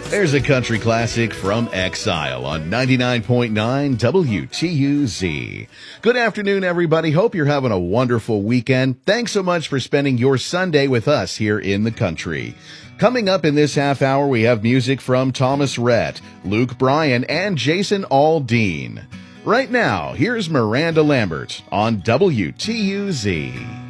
There's a country classic from Exile on 99.9 WTUZ. Good afternoon, everybody. Hope you're having a wonderful weekend. Thanks so much for spending your Sunday with us here in the country. Coming up in this half hour, we have music from Thomas Rhett, Luke Bryan, and Jason Aldean. Right now, here's Miranda Lambert on WTUZ.